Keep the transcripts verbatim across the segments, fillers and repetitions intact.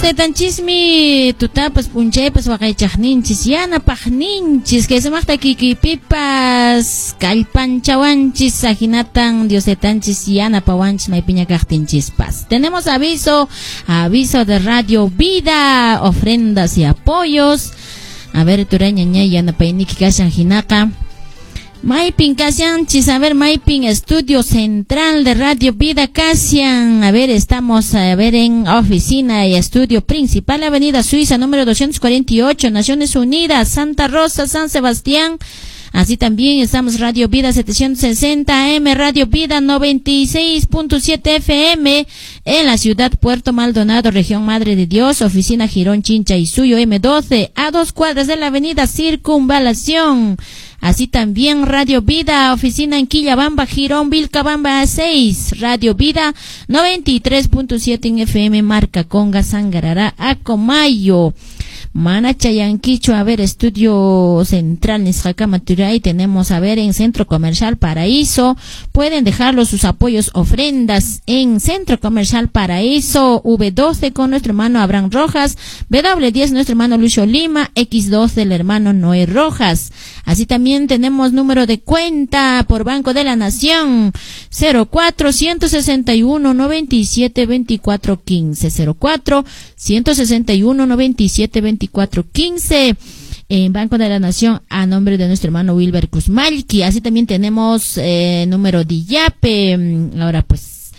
Tanchismi tutapas punchaypas waqaychaqninchis yanapaqninchis que samaqta kikipipas kallpanchawanchis sajinatan diosetanchis yanapawanchis maypiña kaqtinchispas. Tenemos aviso, aviso de Radio Vida, ofrendas y apoyos. A ver, turaña ña yanapayniki kashan hinaqa. Maipin Casianchis, a ver, Maipin Estudio Central de Radio Vida Casian. A ver, estamos a ver en oficina y estudio principal, Avenida Suiza, número doscientos cuarenta y ocho, Naciones Unidas, Santa Rosa, San Sebastián. Así también estamos Radio Vida setecientos sesenta A M, Radio Vida noventa y seis punto siete F M en la ciudad Puerto Maldonado, región Madre de Dios, oficina Girón Chincha y Suyo M doce, a dos cuadras de la Avenida Circunvalación. Así también Radio Vida, oficina en Quillabamba, Girón, Vilcabamba seis, Radio Vida noventa y tres punto siete en F M, Marca Conga, Sangarará, Acomayo. Mana Chayanquicho, a ver, Estudio Central Nisjacamaturay, tenemos a ver en Centro Comercial Paraíso, pueden dejarlos sus apoyos, ofrendas en Centro Comercial Paraíso, V doce con nuestro hermano Abraham Rojas, W diez nuestro hermano Lucio Lima, X dos del hermano Noé Rojas. Así también tenemos número de cuenta por Banco de la Nación, cero cuatro, ciento sesenta y uno, noventa y siete, veinticuatro, quince, cero cuatro, ciento sesenta y uno, noventa y siete, veinticuatro, quince, en Banco de la Nación a nombre de nuestro hermano Wilber Kuzmalki. Así también tenemos eh, número de Yape. Ahora pues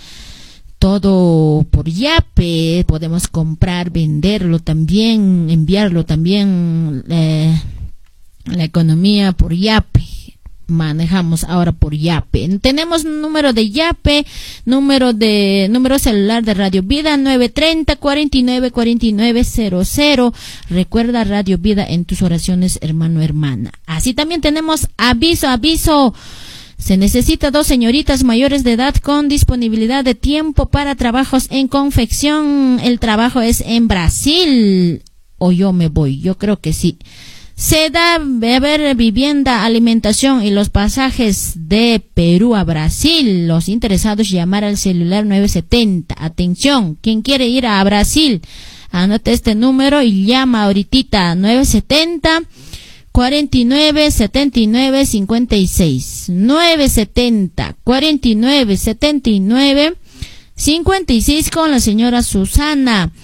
todo por Yape, podemos comprar, venderlo también, enviarlo también, eh, la economía por Yape. Manejamos ahora por Yape. Tenemos número de Yape, número de número celular de Radio Vida nueve treinta, cuarenta y nueve, cuarenta y nueve cero cero. Recuerda Radio Vida en tus oraciones, hermano, hermana. Así también tenemos aviso, aviso. Se necesita dos señoritas mayores de edad con disponibilidad de tiempo para trabajos en confección. El trabajo es en Brasil. O yo me voy, yo creo que sí. Se da beber, vivienda, alimentación y los pasajes de Perú a Brasil. Los interesados llamar al celular nueve setenta. Atención, quien quiere ir a Brasil, anote este número y llama ahorita nueve setenta, cuarenta y nueve, setenta y nueve, cincuenta y seis. nueve setenta, cuarenta y nueve, setenta y nueve, cincuenta y seis con la señora Susana.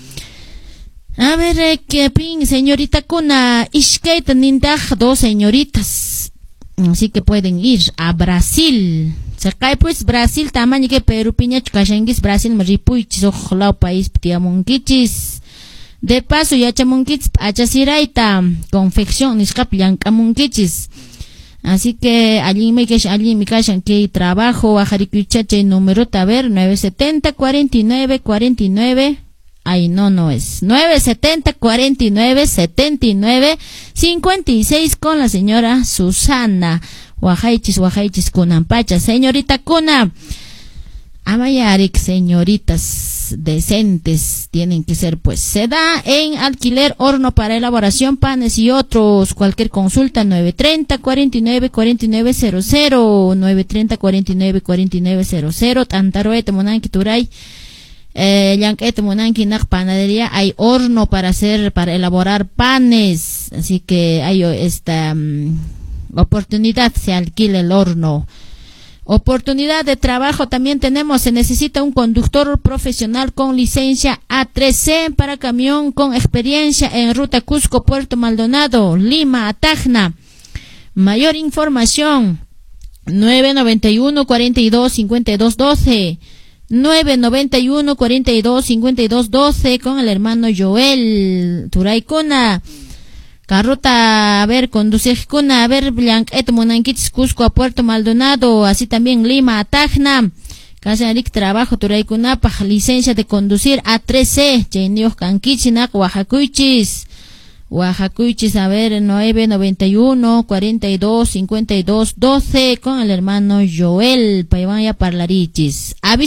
A ver, eh, que pin, señorita Kuna, Ishkait Nintaj, dos señoritas. Así que pueden ir a Brasil. Se cae pues Brasil, tamaño que Perú, piña, chukashengis, Brasil, maripuichis, ojalá país, ptiamunquichis. De paso, ya chamunquichis, achasiraita, confección, niskapian, camunquichis. Así que allí me que allí me callan que trabajo, ajaricuchache, número, a ver, nueve setenta, cuarenta y nueve, cuarenta y nueve. Ay, no, no es. nueve setenta, cuarenta y nueve, setenta y nueve, cincuenta y seis con la señora Susana. Huajaichis, huajaichis, kunampacha. Señorita Kuna. Amayarik, señoritas decentes. Tienen que ser, pues. Se da en alquiler horno para elaboración, panes y otros. Cualquier consulta, nueve treinta, cuarenta y nueve, cuarenta y nueve cero cero. nueve treinta, cuarenta y nueve, cuarenta y nueve cero cero. Tantaroete, Monanqui, Turay. Eh, Yanquete Monanqui, Nak Panadería, hay horno para hacer, para elaborar panes, así que hay esta um, oportunidad, se alquila el horno. Oportunidad de trabajo también tenemos, se necesita un conductor profesional con licencia A tres C para camión con experiencia en ruta Cusco, Puerto Maldonado, Lima, a Tacna. Mayor información, nueve noventa y uno, cuarenta y dos, cincuenta y dos, doce. nueve noventa y uno, cuarenta y dos, cincuenta y dos, doce con el hermano Joel Turay Kuna. Carrota, a ver, conducir Kuna, a ver, Blanquete Monanquitis, Cusco a Puerto Maldonado, así también Lima a Tacna. Casarik trabajo Turay Kuna, para licencia de conducir A tres C, Chenioh Canquichinak, Oaxacuichis. Oaxacuichis, a ver, nueve noventa y uno, cuarenta y dos, cincuenta y dos, doce con el hermano Joel Paivaya Parlarichis.